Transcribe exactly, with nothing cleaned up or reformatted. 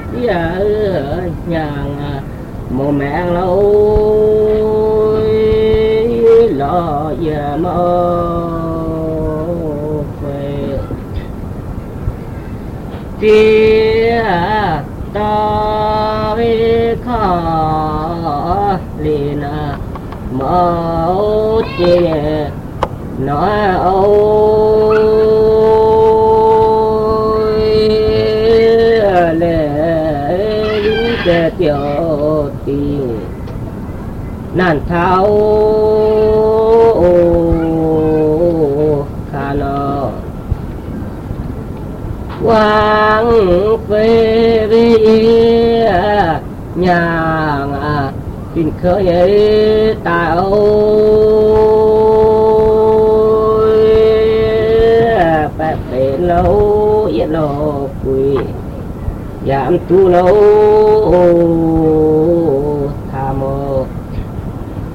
giờ nhà mồ mẹ lâu lo giờ mơ về tia ta với khó liền mơ chê nói ôi lệ cái tiểu tình nan thao khả nó quang về về nhà tình khơi tạo bạc bể lâu yên lâu quỳ giảm tu lâu